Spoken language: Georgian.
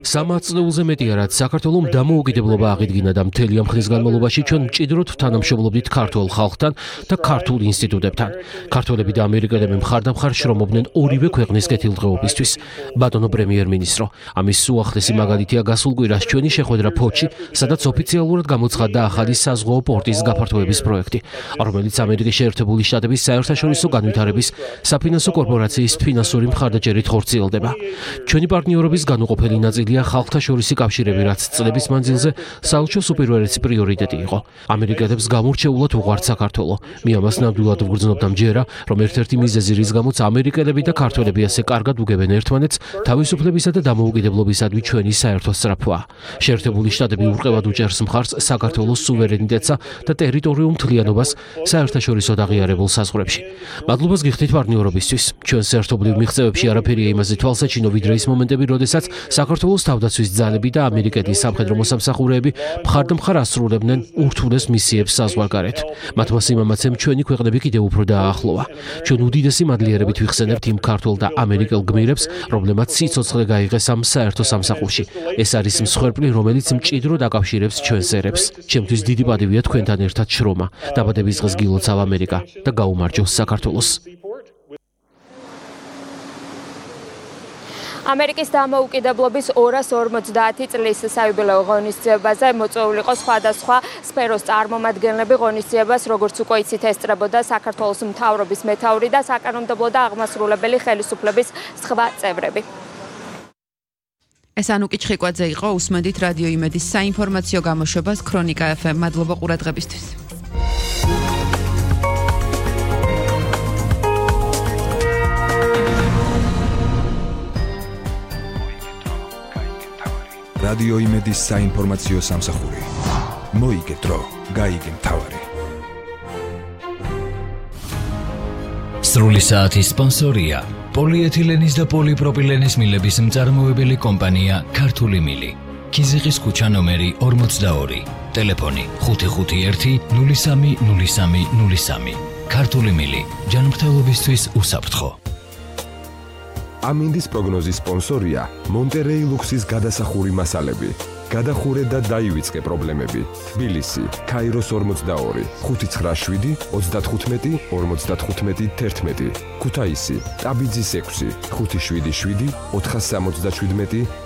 სამაწლეულზე მეტია, რაც საქართველომ დამოუკიდებლობა აღიდგინა და მთელი ამ ხნის განმავლობაში ჩვენ მჭიდროდ თანამშრომლობდით ქართულ ხალხთან და ქართულ ინსტიტუტებთან. ქართველები და ამერიკელები მხარდამხარ შრომობდნენ ორივე ქვეყნის კეთილდღეობისთვის. ბატონო პრემიერ-მინისტრო, ამის უახლესი მაგალითია გასულ კვირას ჩვენი შეხვედრა ფოთში, სადაც ოფიციალურად გამოცხადდა ახალი საზღვაო პორტის გაფართოების პროექტი, რომელიც ამერიკის შეერთებული შტატების საერთაშორისო განვითარების საფინანსო კორპორაციის ფინანსური მხარდაჭერით ხორციელდება. ჩვენი პარტნიორობის განუყოფელი ნაწილია ხალხთა შორისი კავშირები, რაც წლების მანძილზე საელჩოს უპირველესი პრიორიტეტი იყო. ამერიკელებს გამორჩეულად უყვართ საქართველო. მე ამას ნამდვილად ვგრძნობ და მჯერა, რომ ერთ-ერთი მიზეზი, რის გამოც ამერიკელები და ქართველები ასე კარგად უგებენ ერთმანეთს, თავისუფლებისა და დამოუკიდებლობისადმი ჩვენი საერთო სწრაფვაა. შეერთებული შტატები ურყევად უჭერს მხარს საქართველოს სუვერენიტეტსა და ტერიტორიულ მთლიანობას საერთაშორისო აღიარებულ საზღვრებში. მადლობას გიხდით პარტნიორობისთვის. ჩვენს ერთობლივ მიღწევებში არაფერია იმაზე თვალსაჩინო, ვიდრე ის მომენტები, როდესაც საქართველოს თავდაცვის ძალები და ამერიკეთის სამხედრო მოსამსახურეები მხარდამხარ ასრულებდნენ ურთულეს მისიებს საზღვარგარეთ. მათმა სიმამაცემ ჩვენი ქვეყნები კიდევ უფრო დააახლოვა. ჩვენ უდიდესი მადლიერებით ვიხსენებთ იმ ქართულ და ამერიკელ გმირებს, რომლებმაც სიცოცხლე გაიღეს ამ საერთო სამსახურში. ეს არის მსხვერპლი, რომელიც მჭიდროდ აკავშირებს ჩვენს ერებს. ჩემთვის დიდი პატივია თქვენთან ერთად შრომა. დაბადების დღეს გილოცავ ამერიკა და გაუმარჯოს საქართველოს. ამერიკის დამოუკიდებლობის 250 წლის საიუბილეო ღონისძიებაზე მოწვეული იყო სხვადასხვა სფეროს წარმომადგენლები. ღონისძიებას, როგორც უკვე იცით, ესწრებოდა საქართველოს მთავრობის მეთაური და საკანონმდებლო და აღმასრულებელი ხელისუფლების სხვა წევრები. ეს ანუკი ჩხიკვაძე იყო, უსმენთ რადიო იმედის საინფორმაციო გამოშვებას ქრონიკა FM. მადლობა ყურადღებისთვის. რადიო იმედის საინფორმაციო სამსახური. მოიგე დრო, გაიგე მთავარი. სრული საათის სპონსორია პოლიეთილენის და პოლიპროპილენის მილების მწარმოებელი კომპანია ქართული მილი. ქიზიყის ქუჩა ნომერი 42. ტელეფონი 551 03 03 03. ქართული მილი. ჯანმრთელობისთვის უსაფრთხო. ამინდის პროგნოზის სპონსორია მონტერეი ლუქსის გადასახური მასალები. გადახურე და დაივიწყე პრობლემები. თბილისი, ქაიროს 42, 597 35 55 11. ქუთაისი, ტაბიძის 6, 577 477